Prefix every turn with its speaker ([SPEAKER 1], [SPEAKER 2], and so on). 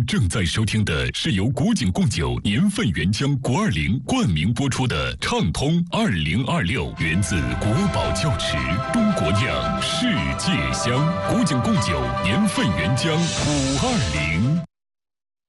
[SPEAKER 1] 您正在收听的是由古井贡酒年份原浆520冠名播出的畅通2026，源自国宝窖池，中国酿，世界香。古井贡酒年份原浆520。